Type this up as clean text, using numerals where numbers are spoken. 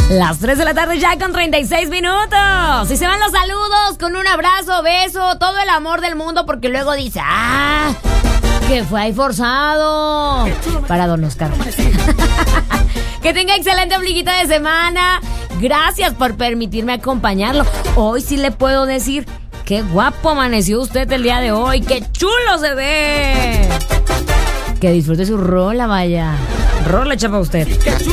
Las 3 de la tarde ya con 36 minutos. Y se van los saludos con un abrazo, beso, todo el amor del mundo, porque luego dice, que fue ahí forzado. Para don Oscar. Que tenga excelente ombliguito de semana. Gracias por permitirme acompañarlo. Hoy sí le puedo decir, qué guapo amaneció usted el día de hoy. Qué chulo se ve. Que disfrute su rola, vaya. Rola hecha para usted.